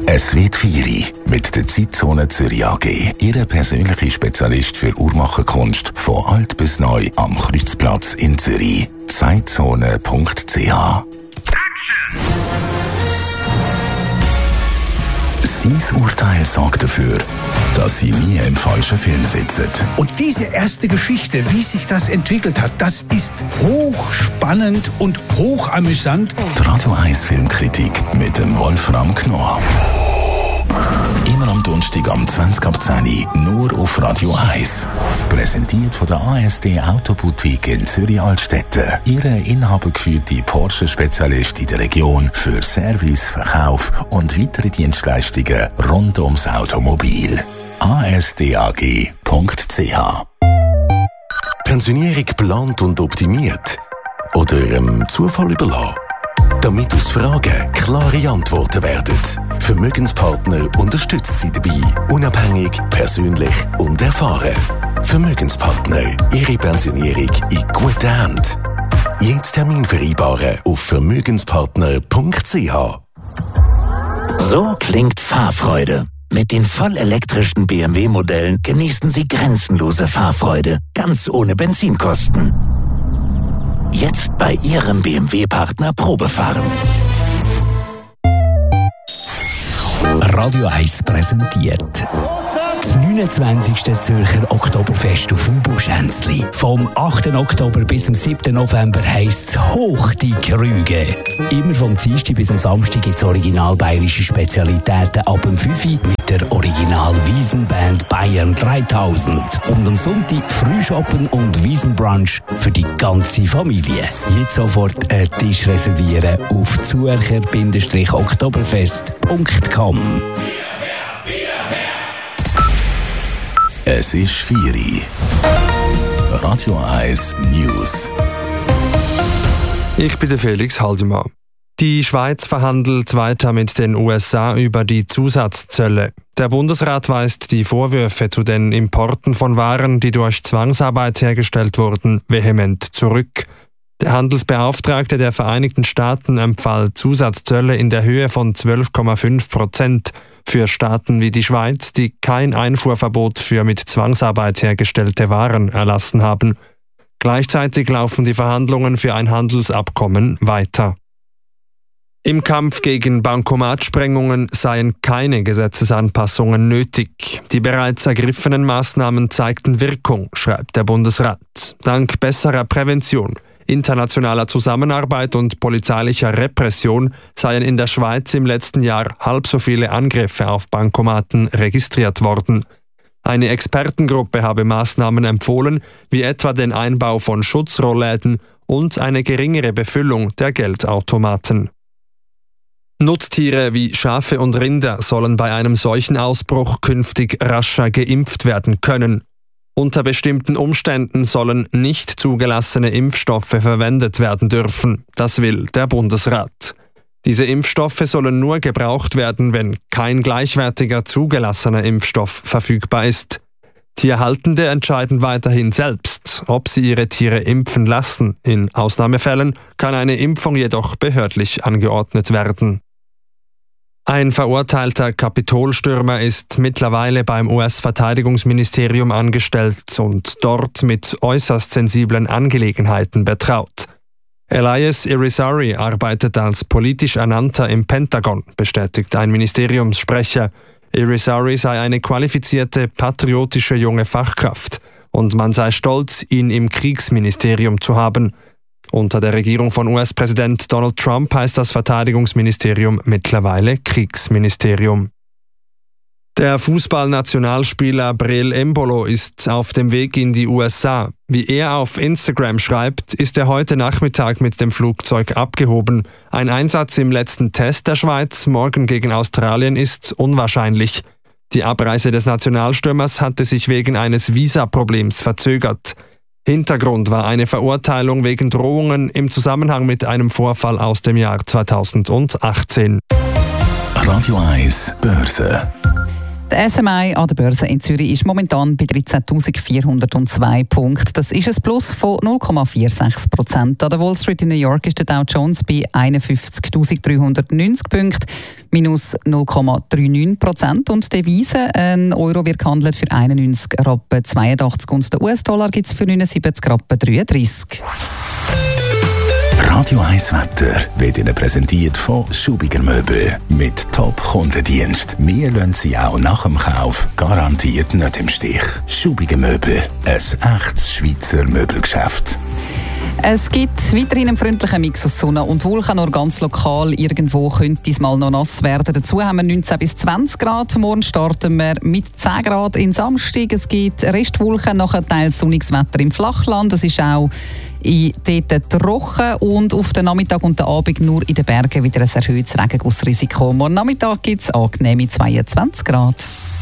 Es wird Feiri mit der Zeitzone Zürich AG. Ihre persönliche Spezialist für Uhrmacherkunst von alt bis neu am Kreuzplatz in Zürich. Zeitzone.ch. Sein Urteil sorgt dafür, dass Sie nie im falschen Film sitzen. Und diese erste Geschichte, wie sich das entwickelt hat, das ist hochspannend und hochamüsant. Die Radio 1 Filmkritik mit dem Wolfram Knorr. Immer am Donnerstag am 20:10 nur auf Radio 1. Präsentiert von der ASD Autoboutique in Zürich-Altstetten. Ihre inhabergeführte Porsche-Spezialist in der Region für Service, Verkauf und weitere Dienstleistungen rund ums Automobil. asdag.ch. Pensionierung geplant und optimiert? Oder Zufall überlassen? Damit aus Fragen klare Antworten werden. Vermögenspartner unterstützt Sie dabei. Unabhängig, persönlich und erfahren. Vermögenspartner. Ihre Pensionierung in guten Händen. Jetzt Termin vereinbaren auf vermögenspartner.ch. So klingt Fahrfreude. Mit den vollelektrischen BMW-Modellen genießen Sie grenzenlose Fahrfreude, ganz ohne Benzinkosten. Jetzt bei Ihrem BMW-Partner Probefahren. Radio 1 präsentiert das 29. Zürcher Oktoberfest auf dem Buschhänzli. Vom 8. Oktober bis zum 7. November heisst es «Hoch die Krüge». Immer vom Dienstag bis am Samstag gibt es original bayerische Spezialitäten ab dem 5 Uhr mit der Original-Wiesenband Bayern 3000. Und am Sonntag Frühschoppen und Wiesenbrunch für die ganze Familie. Jetzt sofort einen Tisch reservieren auf zürcher-oktoberfest.com. Es ist Feiri. Radio 1 News. Ich bin der Felix Haldimann. Die Schweiz verhandelt weiter mit den USA über die Zusatzzölle. Der Bundesrat weist die Vorwürfe zu den Importen von Waren, die durch Zwangsarbeit hergestellt wurden, vehement zurück. Der Handelsbeauftragte der Vereinigten Staaten empfahl Zusatzzölle in der Höhe von 12,5% für Staaten wie die Schweiz, die kein Einfuhrverbot für mit Zwangsarbeit hergestellte Waren erlassen haben. Gleichzeitig laufen die Verhandlungen für ein Handelsabkommen weiter. Im Kampf gegen Bankomatsprengungen seien keine Gesetzesanpassungen nötig. Die bereits ergriffenen Maßnahmen zeigten Wirkung, schreibt der Bundesrat. Dank besserer Prävention, internationaler Zusammenarbeit und polizeilicher Repression seien in der Schweiz im letzten Jahr halb so viele Angriffe auf Bankomaten registriert worden. Eine Expertengruppe habe Maßnahmen empfohlen, wie etwa den Einbau von Schutzrollläden und eine geringere Befüllung der Geldautomaten. Nutztiere wie Schafe und Rinder sollen bei einem Seuchenausbruch künftig rascher geimpft werden können. Unter bestimmten Umständen sollen nicht zugelassene Impfstoffe verwendet werden dürfen. Das will der Bundesrat. Diese Impfstoffe sollen nur gebraucht werden, wenn kein gleichwertiger zugelassener Impfstoff verfügbar ist. Tierhaltende entscheiden weiterhin selbst, ob sie ihre Tiere impfen lassen. In Ausnahmefällen kann eine Impfung jedoch behördlich angeordnet werden. Ein verurteilter Kapitolstürmer ist mittlerweile beim US-Verteidigungsministerium angestellt und dort mit äußerst sensiblen Angelegenheiten betraut. Elias Irizarry arbeitet als politisch Ernannter im Pentagon, bestätigt ein Ministeriumssprecher. Irizarry sei eine qualifizierte, patriotische junge Fachkraft und man sei stolz, ihn im Kriegsministerium zu haben. Unter der Regierung von US-Präsident Donald Trump heißt das Verteidigungsministerium mittlerweile Kriegsministerium. Der Fußballnationalspieler Breel Embolo ist auf dem Weg in die USA. Wie er auf Instagram schreibt, ist er heute Nachmittag mit dem Flugzeug abgehoben. Ein Einsatz im letzten Test der Schweiz morgen gegen Australien ist unwahrscheinlich. Die Abreise des Nationalstürmers hatte sich wegen eines Visaproblems verzögert. Hintergrund war eine Verurteilung wegen Drohungen im Zusammenhang mit einem Vorfall aus dem Jahr 2018. Radio 1 Börse. Der SMI an der Börse in Zürich ist momentan bei 13.402 Punkten. Das ist ein Plus von 0,46%. An der Wall Street in New York ist der Dow Jones bei 51.390 Punkten, minus 0,39%. Und die Devise, ein Euro wird gehandelt für 91,82 und der US-Dollar gibt es für 79,33. Radio 1 Wetter wird Ihnen präsentiert von Schubiger Möbel. Mit Top-Kundendienst. Wir lassen Sie auch nach dem Kauf garantiert nicht im Stich. Schubiger Möbel, ein echtes Schweizer Möbelgeschäft. Es gibt weiterhin einen freundlichen Mix aus Sonne und Wolken, nur ganz lokal. Irgendwo könnte es mal noch nass werden. Dazu haben wir 19 bis 20 Grad. Morgen starten wir mit 10 Grad in Samstag. Es gibt Restwolken, nachher teils sonniges Wetter im Flachland. Es ist auch dort trocken und auf den Nachmittag und den Abend nur in den Bergen wieder ein erhöhtes Regengussrisiko. Morgen Nachmittag gibt es angenehme 22 Grad.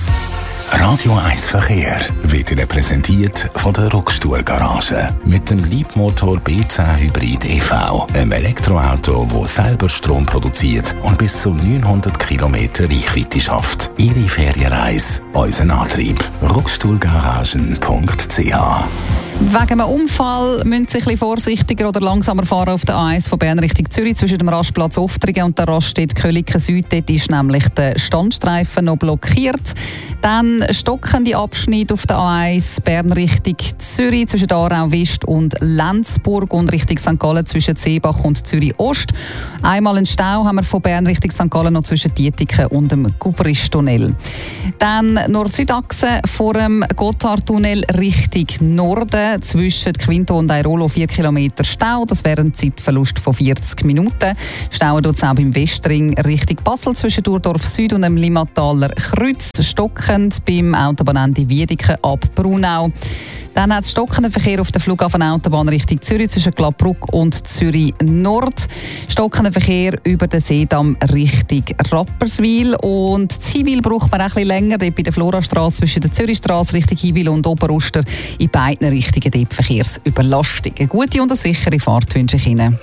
Radio 1 Verkehr wird Ihnen präsentiert von der Ruckstuhl-Garage. Mit dem Leapmotor B10 Hybrid EV, einem Elektroauto, das selber Strom produziert und bis zu 900 km Reichweite schafft. Ihre Ferienreise, unser Antrieb. Ruckstuhlgaragen.ch. Wegen einem Unfall müssen Sie ein bisschen vorsichtiger oder langsamer fahren auf der A1 von Bern Richtung Zürich zwischen dem Rastplatz Oftringen und der Raststätte Köliken Süd. Dort ist nämlich der Standstreifen noch blockiert. Dann stockende Abschnitte auf der A1 Bern Richtung Zürich zwischen Aarau West und Lenzburg und Richtung St. Gallen zwischen Seebach und Zürich Ost. Einmal einen Stau haben wir von Bern Richtung St. Gallen noch zwischen Dietiken und dem Gubristunnel. Dann Nord-Süd-Achse vor dem Gotthardtunnel Richtung Norden zwischen Quinto und Airolo 4 Kilometer Stau. Das wäre ein Zeitverlust von 40 Minuten. Stau tut es auch beim Westring Richtung Basel zwischen Durdorf Süd und dem Limmataler Kreuz. Stockend beim Autobahnende Wiedeke ab Brunau. Dann hat es stockenden Verkehr auf der Flughafenautobahn Richtung Zürich zwischen Glabrück und Zürich Nord. Stockenden Verkehr über den Seedamm Richtung Rapperswil. Und Ziwil braucht man auch ein bisschen länger. Dort bei der Florastrasse zwischen der Zürichstrasse Richtung Hiwil und Oberuster in beiden Richtungen dort Verkehrsüberlastung. Eine gute und eine sichere Fahrt wünsche ich Ihnen.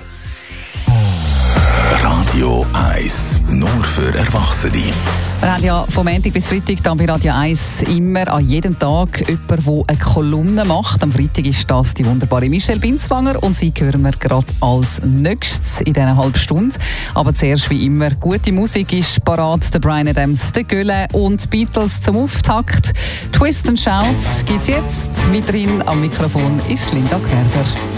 Radio 1, nur für Erwachsene. Wir haben ja von Montag bis Freitag dann bei Radio 1 immer an jedem Tag jemanden, der eine Kolumne macht. Am Freitag ist das die wunderbare Michelle Binswanger und sie hören wir gerade als nächstes in dieser halben Stunde. Aber zuerst wie immer, gute Musik ist parat. Der Bryan Adams, der Gülle und die Beatles zum Auftakt. Twist and Shout gibt es jetzt. Weiterhin am Mikrofon ist Linda Gerber.